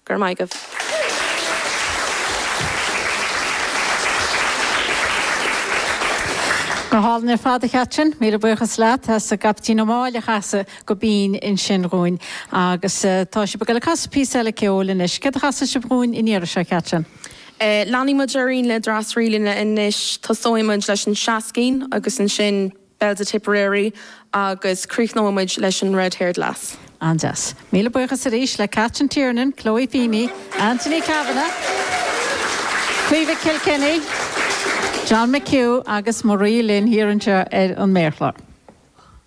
gur maigah. Go hálan fád a chetin, mí buchas leat has a gaptí máile chasa go bín in sin rúin agus tá se be le cas písele ceolala is. Ce chasa se brún iníar se cetin? Lani Majorín le dras rilina inis tá sóimiid leis an seacín agus an sin Belda Tipperary agus críichnóimiid leis an red-haired lass. Andas. Míle buchas a ríis le Catrin Tiernan, Chloe Feeney, Anthony Kavanagh, Caoimhe Kilkenny, John McHugh agus Marie Lynn Hirincha an Mairlár.